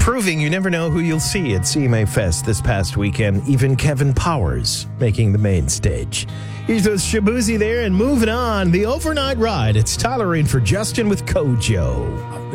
proving you never know who you'll see at CMA Fest this past weekend. Even Kevin Powers making the main stage. He's with Shabuzi there, and moving on, the overnight ride. It's Tyler in for Justin with Kojo.